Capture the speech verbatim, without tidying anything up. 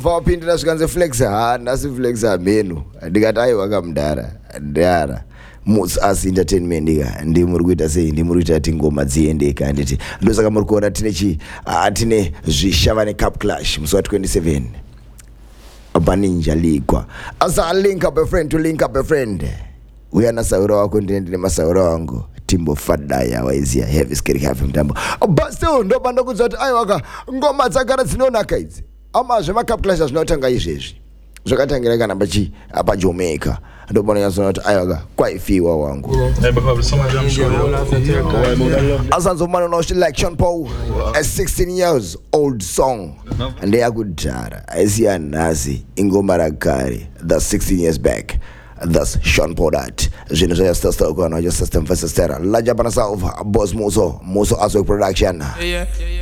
vapindira zvikanzi flex hana si flex menu ndikati aiwa kamudhara ndara Muts as entertainment ika ndi muri kuita sei ndi muri kuita tingoma dziendeka anditi ndosaka muri kuona tine chi atine zvishavane cup clash musi wa twenty-seven abaninja ligwa asa link up a friend to link up a friend uya na saura wako ndine masaura wangu Timbo Fadaya waizia heavy scary have mtambo basi ndo bando kuzoti aiwaka ngoma dzakara dzinonaka idzi ama zvema cup clash zvinotanga izvezvi zvakatangira kana pachi apa Jamaica ndo bano yazonoti aiwaka kwaifiwa wangu asanzo mano no like Sean Paul a sixteen years old song and they are good jara aisia nasi ingoma rakare the sixteen years back. That's Sean Paul that Genoja Sister Gona, your system for sister. Laja Banasa of Boss Muso, Muso Aso production. Yeah, yeah, yeah.